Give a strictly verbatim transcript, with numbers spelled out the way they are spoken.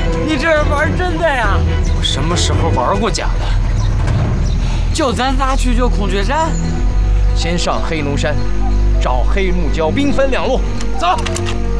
你这是玩真的呀？ 我什么时候玩过假的？ 就咱仨去救孔雀山？ 先上黑奴山，找黑木蛟，兵分两路，走。